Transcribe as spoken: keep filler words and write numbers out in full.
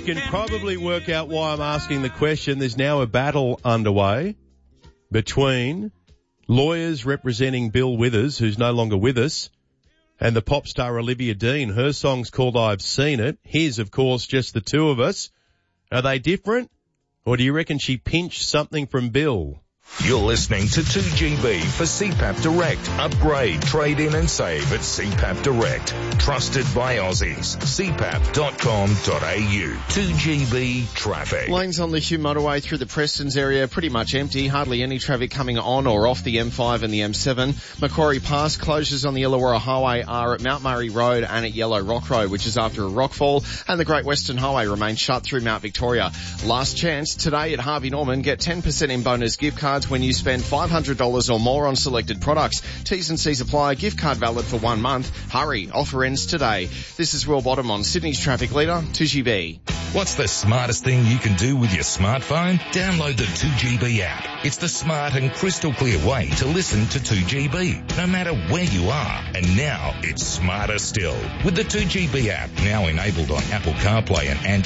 can probably work out why I'm asking the question. There's now a battle underway between lawyers representing Bill Withers, who's no longer with us, and the pop star Olivia Dean. Her song's called I've Seen It. His, of course, just the two of us. Are they different? Or do you reckon she pinched something from Bill? You're listening to two G B for C PAP Direct. Upgrade, trade in and save at C PAP Direct. Trusted by Aussies. c pap dot com dot a u. two G B traffic. Lanes on the Hume motorway through the Prestons area pretty much empty. Hardly any traffic coming on or off the M five and the M seven. Macquarie Pass closures on the Illawarra Highway are at Mount Murray Road and at Yellow Rock Road, which is after a rockfall. And the Great Western Highway remains shut through Mount Victoria. Last chance today at Harvey Norman. Get ten percent in bonus gift cards when you spend five hundred dollars or more on selected products. T's and C's apply. Gift card valid for one month. Hurry. Offer ends today. This is Will Bottom on Sydney's traffic leader, two G B. What's the smartest thing you can do with your smartphone? Download the two G B app. It's the smart and crystal clear way to listen to two G B, no matter where you are. And now it's smarter still with the two G B app, now enabled on Apple CarPlay and Android.